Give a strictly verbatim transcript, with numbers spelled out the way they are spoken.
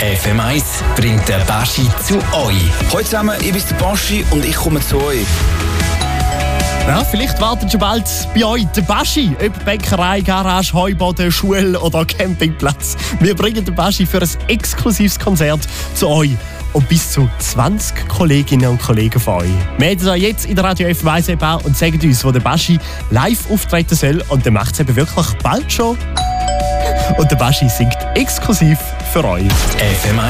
F M eins bringt der Baschi zu euch. Hallo zusammen, ich bin der Baschi und ich komme zu euch. Ja, vielleicht wartet schon bald bei euch der Baschi. Ob Bäckerei, Garage, Heuboden, Schule oder Campingplatz. Wir bringen den Baschi für ein exklusives Konzert zu euch. Und bis zu zwanzig Kolleginnen und Kollegen von euch. Meldet euch jetzt in der Radio F M eins App an und sagt uns, wo der Baschi live auftreten soll. Und dann macht es eben wirklich bald schon. Und der Baschi singt exklusiv für euch. F M